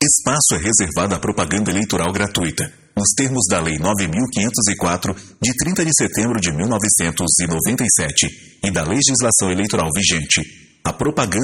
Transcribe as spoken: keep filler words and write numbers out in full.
espaço é reservado à propaganda eleitoral gratuita, nos termos da Lei nove mil quinhentos e quatro, de trinta de setembro de mil novecentos e noventa e sete, e da legislação eleitoral vigente. A propaganda